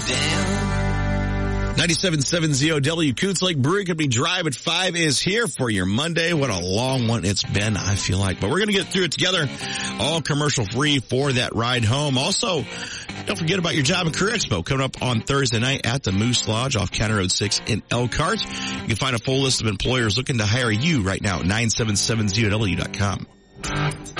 97.7 ZOW Coots Lake Brewery Company Drive at 5 is here for your Monday. What a long one it's been, I feel like. But we're going to get through it together, all commercial free for that ride home. Also, don't forget about your Job and Career Expo coming up on Thursday night at the Moose Lodge off County Road 6 in Elkhart. You can find a full list of employers looking to hire you right now at 977ZOW.com.